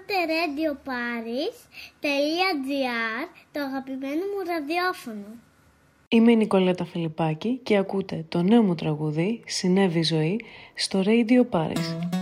ακούτε radioparis.gr, το αγαπημένο μου ραδιόφωνο. Είμαι η Νικολέτα Φιλιππάκη και ακούτε το νέο μου τραγούδι «Συνέβη ζωή» στο Radio Paris.